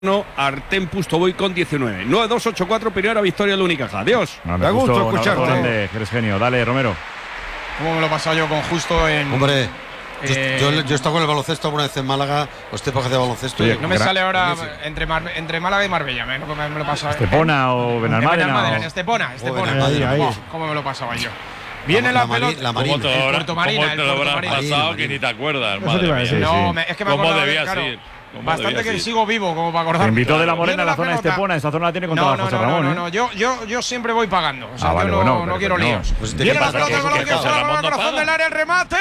Artem Pustovoy con 19. 9-2-8-4, primera victoria del Unicaja. Adiós. Me gusto escucharte. Eres genio. Dale, Romero. ¿Cómo me lo he pasado yo con Justo en...? Hombre, yo he estado con el baloncesto alguna vez en Málaga, los tipos que hacía baloncesto. No me sale ahora entre Málaga y Marbella, me lo he pasado. ¿Estepona o Benalmádena? En Estepona. ¿Cómo me lo pasaba yo? Viene la pelota. La Marina. El Puerto Marina. ¿Cómo te lo habrás pasado que ni te acuerdas? No, es que me ¿Cómo acuerdo, debías claro, ir? Bastante que sigo vivo como para acordarme. Invitó de la Morena a la zona de Estepona. Esta zona la tiene controlada José Ramón. No, yo siempre voy pagando. O sea, vale, yo no quiero líos. Pues Viene la pelota con Ramón el corazón del área, el remate.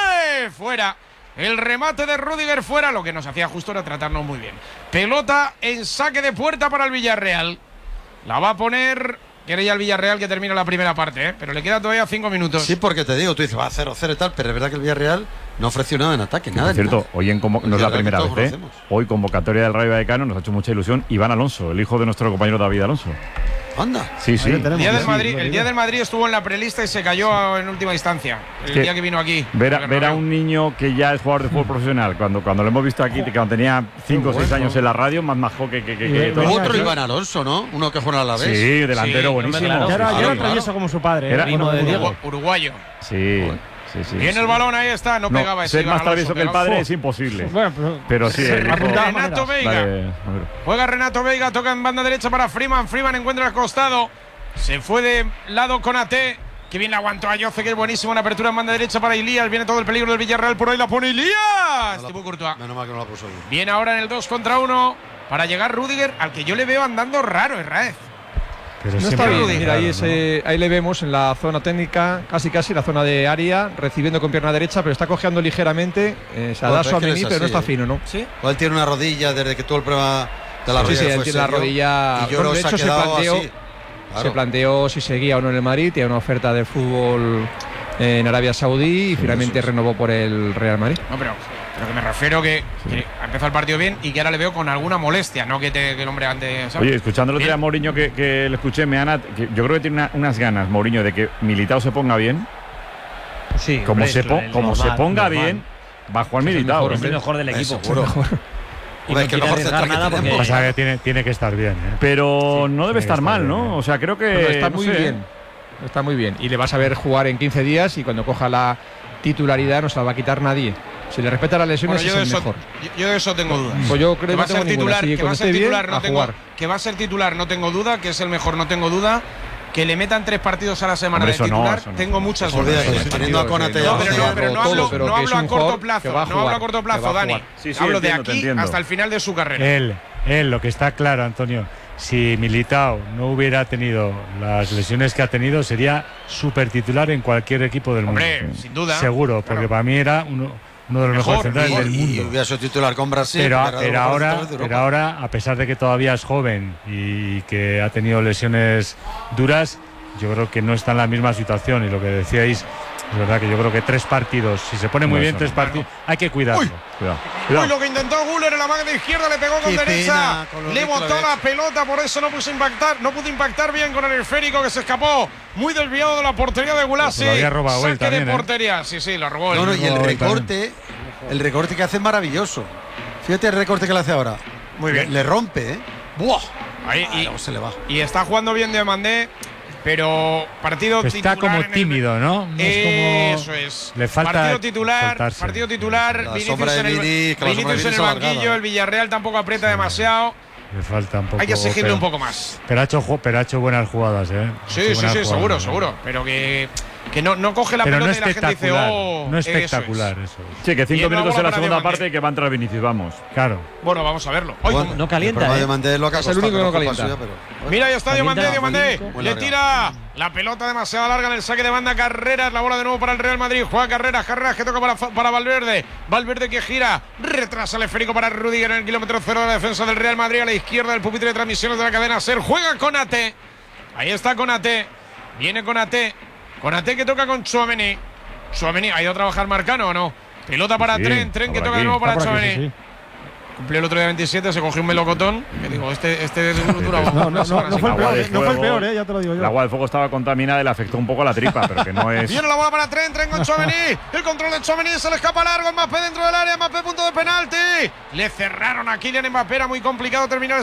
Fuera. El remate de Rüdiger fuera. Lo que nos hacía Justo era tratarnos muy bien. Pelota en saque de puerta para el Villarreal. La va a poner... Quiere ya el Villarreal que termina la primera parte, pero le queda todavía 5 minutos. Sí, porque te digo, tú dices, va 0-0 y tal, pero es verdad que el Villarreal no ofreció nada en ataque, nada. Por cierto, nada. hoy no es la primera vez, Hoy convocatoria del Rayo Vallecano, nos ha hecho mucha ilusión. Iván Alonso, el hijo de nuestro compañero David Alonso. Anda. Sí. El día del Madrid estuvo en la prelista y se cayó en última instancia. El día que vino aquí. Ver a un niño que ya es jugador de fútbol profesional, cuando lo hemos visto aquí, cuando tenía 5 o 6 años en la radio, más majo que otro Iván Alonso, ¿no? Uno que juega a la vez. Sí, delantero buenísimo. Ya era travieso como su padre. Era uno de Diego. Uruguayo. Sí. Viene el balón, ahí está, no pegaba ese. Ser más travieso que el padre es imposible. Bueno, pero sí. Renato Veiga. Juega Renato Veiga, toca en banda derecha para Freeman. Freeman encuentra el costado. Se fue de lado con AT. Que bien la aguantó a Yoce, que es buenísimo. Una apertura en banda derecha para Ilías. Viene todo el peligro del Villarreal. Por ahí la pone Ilías. Menos mal que no la puso bien. Viene ahora en el 2 contra 1 para llegar Rüdiger, al que yo le veo andando raro, Raez. Pero no está bien. Mira, ahí le vemos en la zona técnica, casi la zona de área, recibiendo con pierna derecha, pero está cojeando ligeramente. Se da su pero no está fino, ¿no? Sí. O él tiene una rodilla desde que tuvo el problema de la rodilla. Sí, él tiene la rodilla. Y yo de hecho, se planteó si seguía o no en el Madrid. Tiene una oferta de fútbol en Arabia Saudí y finalmente renovó por el Real Madrid. No, pero que me refiero que ha empezado el partido bien y que ahora le veo con alguna molestia, no que el hombre antes. ¿sabes? Oye, escuchándolo a Mourinho que le escuché, que yo creo que tiene unas ganas, Mourinho, de que Militao se ponga bien. Sí, como se ponga bien, va a jugar Militao. Es el mejor del equipo. Seguro. Y no quiere arriesgar nada porque pasa que tiene que estar bien. Pero no debe estar mal, ¿no? O sea, creo que está muy bien. Está muy bien. Y le vas a ver jugar en 15 días y cuando coja la titularidad no se la va a quitar nadie. Si le respeta las lesiones es el mejor. Yo de eso tengo dudas. Pues yo creo que va a ser titular, no tengo duda, que es el mejor, no tengo duda. Que le metan 3 partidos a la semana de titular, tengo muchas dudas. Teniendo a Konate pero no hablo a corto plazo, no hablo a corto plazo, Dani. Hablo de aquí hasta el final de su carrera. Él, lo que está claro, Antonio, si Militao no hubiera tenido las lesiones que ha tenido, sería súper titular en cualquier equipo del mundo. Hombre, sin duda. Seguro, porque para mí era uno de los mejores centrales del mundo. Y hubiera sido titular con Brasil. Pero ahora, a pesar de que todavía es joven y que ha tenido lesiones duras, yo creo que no está en la misma situación. Y lo que decíais, es verdad que yo creo que 3 partidos, si se pone muy bien 3 partidos, hay que cuidarlo. Uy, lo que intentó Güler en la mano de izquierda, le pegó con derecha, le botó la pelota, por eso no pudo impactar bien con el esférico que se escapó, muy desviado de la portería de Gulasi. Lo había robado él también, de portería, sí, lo robó él. Y el recorte que hace es maravilloso. Fíjate el recorte que le hace ahora. Muy bien. Le rompe, ¡Buah! Ahí, se le va. Y está jugando bien Diomandé. Pero partido está titular. Está como tímido, ¿no? Eso es. Le falta partido titular. Vinicius en el banquillo. El Villarreal tampoco aprieta demasiado. Le falta un poco. Hay que exigirle un poco más. Pero ha hecho buenas jugadas, ¿eh? Sí, seguro. Pero que no coge la pelota y la gente dice, no es espectacular eso. Sí, que 5 minutos en la segunda parte y que va a entrar Vinicius, vamos. Claro. Bueno, vamos a verlo. No calienta. Es el único que no calienta. Mira, ya está Diomandé. Le tira la pelota demasiado larga en el saque de banda. Carreras, la bola de nuevo para el Real Madrid. Juega Carreras que toca para Valverde. Valverde que gira, retrasa el esférico para Rüdiger en el kilómetro 0 de la defensa del Real Madrid. A la izquierda del pupitre de transmisiones de la cadena SER. Juega Konate. Ahí está Konate. Viene Konate. Konate que toca con Tchouaméni. ¿Ha ido a trabajar Marcano o no? Pelota para Tren que toca de nuevo para Tchouaméni. Cumplió el otro día 27, se cogió un melocotón. Que digo, este dura no fue el peor, ya te lo digo yo. El agua del fuego estaba contaminada y le afectó un poco a la tripa, pero que no es. Viene la bola para Trent con Tchouaméni. El control de Tchouaméni, se le escapa largo. Mbappé dentro del área, Mbappé punto de penalti. Le cerraron a Kylian Mbappé, era muy complicado terminar